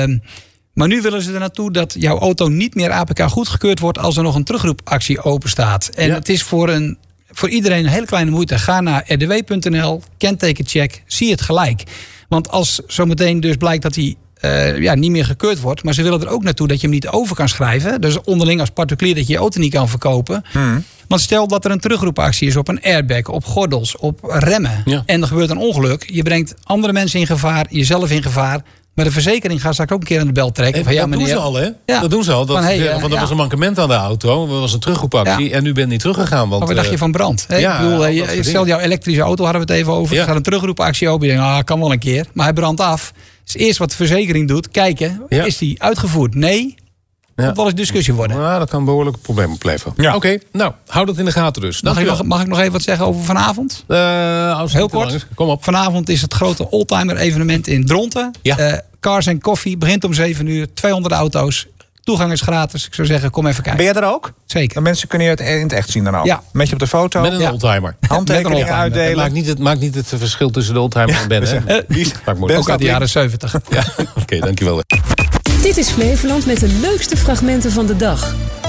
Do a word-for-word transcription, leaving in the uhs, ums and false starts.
Uh, maar nu willen ze er naartoe dat jouw auto niet meer A P K goedgekeurd wordt als er nog een terugroepactie open staat. En ja. het is voor, een, voor iedereen een hele kleine moeite. Ga naar r d w punt n l, kentekencheck, zie het gelijk. Want als zometeen dus blijkt dat hij uh, ja, niet meer gekeurd wordt, maar ze willen er ook naartoe dat je hem niet over kan schrijven. Dus onderling als particulier dat je je auto niet kan verkopen. Hmm. Want stel dat er een terugroepactie is op een airbag, op gordels, op remmen. Ja. En er gebeurt een ongeluk. Je brengt andere mensen in gevaar, jezelf in gevaar. Maar de verzekering gaat straks ook een keer aan de bel trekken. Hey, van, ja, dat meneer, doen ze al, hè? Ja. Dat doen ze al. Dat, van, hey, van, van, er ja. was een mankement aan de auto. Er was een terugroepactie. Ja. En nu ben je niet teruggegaan. Want, maar wat dacht je van brand? Hè? Ja, ik bedoel, je, stel jouw elektrische auto, hadden we het even over. Ja. Er gaat een terugroepactie open. Je denkt, ah, kan wel een keer. Maar hij brandt af. Dus eerst wat de verzekering doet, kijken. Ja. Is die uitgevoerd? Nee. Ja. Dat wel eens discussie worden. Ja, dat kan een behoorlijk probleem opleveren. Ja. Oké, okay, nou, hou dat in de gaten dus. Mag ik, nog, mag ik nog even wat zeggen over vanavond? Uh, Heel kort. Langs. Kom op. Vanavond is het grote oldtimer evenement in Dronten. Ja. Uh, Cars and Coffee begint om zeven uur. tweehonderd auto's. Toegang is gratis. Ik zou zeggen, kom even kijken. Ben jij er ook? Zeker. En mensen kunnen je het in het echt zien dan ook? Ja. Met je op de foto? Met een ja. oldtimer. Handtekeningen uitdelen. Het maakt, niet het, maakt niet het verschil tussen de oldtimer ja. en Ben. Hè? Uh, ook uit de jaren zeventig. Ja. Oké, okay, dankjewel. Dit is Flevoland met de leukste fragmenten van de dag.